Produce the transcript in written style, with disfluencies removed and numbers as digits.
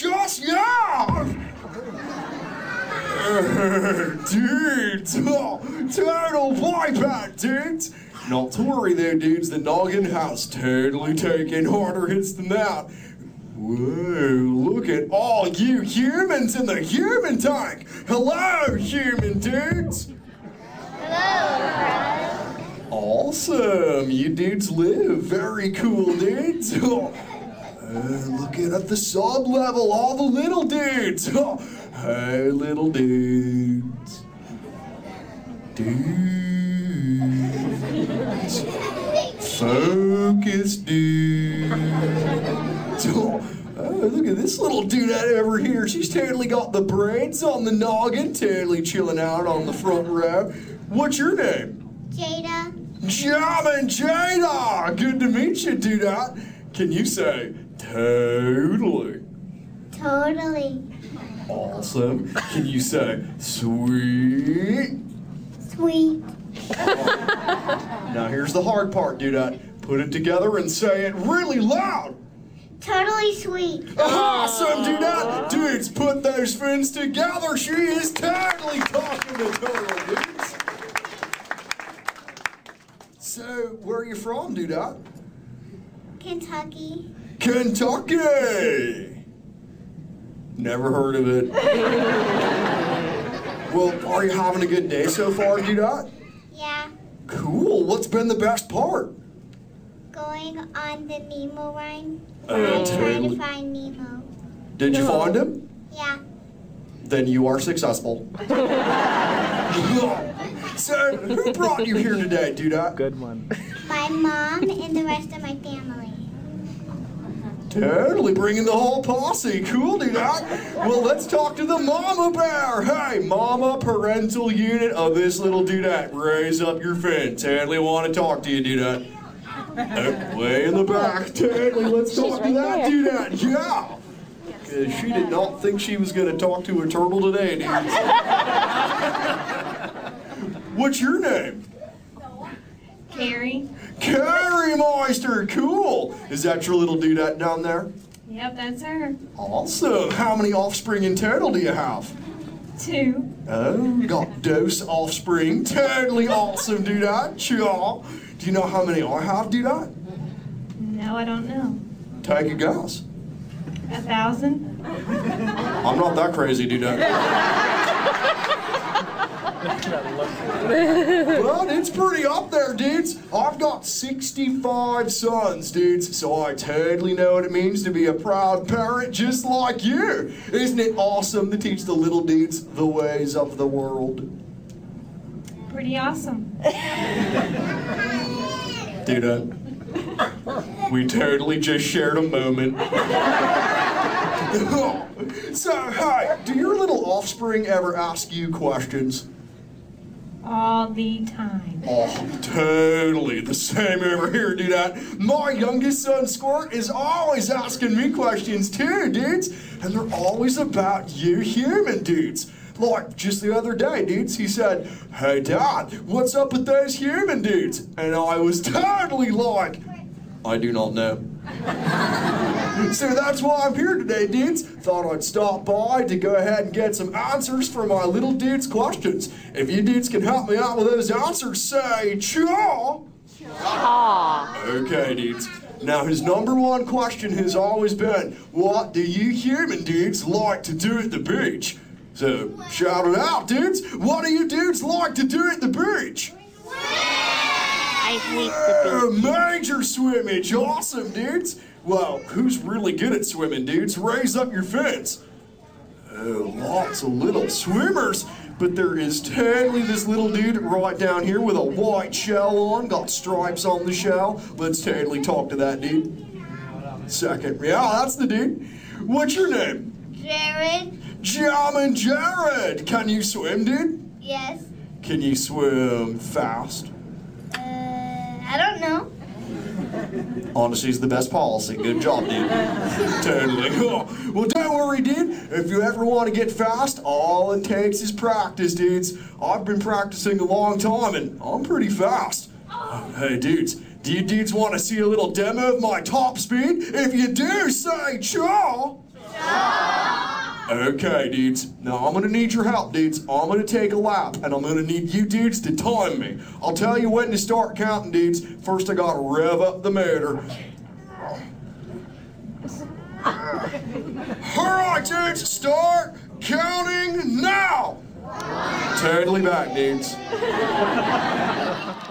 just, yeah! Dudes, total wipeout, dudes! Not to worry there, dudes, the Noggin House totally taking harder hits than that. Whoa, look at all you humans in the human tank! Hello, human dudes! Hello, Awesome, you dudes live. Very cool, dudes. Looking at the sub level, all the little dudes. Hey, little dudes. Dudes. Focus, dudes. Look at this little dudette over here. She's totally got the braids on the noggin, totally chilling out on the front row. What's your name? Jada. Jamin Jada! Good to meet you, dudette. Can you say totally? Totally. Awesome. Can you say sweet? Sweet. Now here's the hard part, dudette. Put it together and say it really loud. Totally sweet. Awesome, dudette. Dudes, put those fins together. She is totally talking to total dudes. So, where are you from, dudette? Kentucky. Kentucky! Never heard of it. Well, are you having a good day so far, dudette? Yeah. Cool. What's been the best part? Going on the Nemo ride. Oh, I'm trying totally. to find Nemo. Did you find him? Yeah. Then you are successful. So, who brought you here today, dudette? Good one. My mom and the rest of my family. Totally bringing the whole posse. Cool, dudette. Well, let's talk to the mama bear. Hey, mama parental unit of this little dudette. Raise up your fin. Totally want to talk to you, dudette. Way in the back. Totally, let's talk to that dudette. Yeah. Because she did not think she was going to talk to a turtle today, dudes. What's your name? Carrie. Carrie Meister, cool. Is that your little dudette down there? Yep, that's her. Awesome. How many offspring in total do you have? 2. Oh, got dose offspring. Totally awesome, dudette. Chaw. Do you know how many I have, dudette? No, I don't know. Take a guess. 1,000? I'm not that crazy, dudette. But it's pretty up there, dudes. I've got 65 sons, dudes, so I totally know what it means to be a proud parent just like you. Isn't it awesome to teach the little dudes the ways of the world? Pretty awesome. Dudette, we totally just shared a moment. So, hey, do your little offspring ever ask you questions? All the time. Oh, totally. The same over here, dudette. My youngest son, Squirt, is always asking me questions too, dudes. And they're always about you human dudes. Like, just the other day, dudes, he said, "Hey, Dad, what's up with those human dudes?" And I was totally like, "I do not know." So that's why I'm here today, dudes. Thought I'd stop by to go ahead and get some answers for my little dudes' questions. If you dudes can help me out with those answers, say chaw. Okay, dudes. Now his number one question has always been, what do you human dudes like to do at the beach? So shout it out, dudes. What do you dudes like to do at the beach? I hate the beach. Major swimmage. Awesome, dudes. Well, who's really good at swimming, dudes? Raise up your fins. Oh, lots of little swimmers. But there is totally this little dude right down here with a white shell on, got stripes on the shell. Let's totally talk to that dude. Second. Yeah, that's the dude. What's your name? Jared. Jamin Jared. Can you swim, dude? Yes. Can you swim fast? I don't know. Honesty's the best policy. Good job, dude. Totally. Well, don't worry, dude. If you ever want to get fast, all it takes is practice, dudes. I've been practicing a long time, and I'm pretty fast. Hey, dudes. Do you dudes want to see a little demo of my top speed? If you do, say chaw. Okay, dudes. Now I'm gonna need your help, dudes. I'm gonna take a lap, and I'm gonna need you dudes to time me. I'll tell you when to start counting, dudes. First, I gotta rev up the motor. All right, dudes, start counting now. Totally back, dudes.